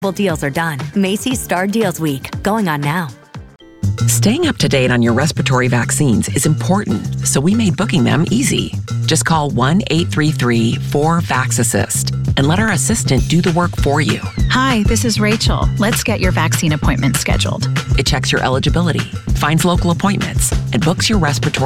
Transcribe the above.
Deals are done. Macy's Star Deals Week, going on now. Staying up to date on your respiratory vaccines is important, so we made booking them easy. Just call 1-833-4VAX-ASSIST and let our assistant do the work for you. Hi, this is Rachel. Let's get your vaccine appointment scheduled. It checks your eligibility, finds local appointments, and books your respiratory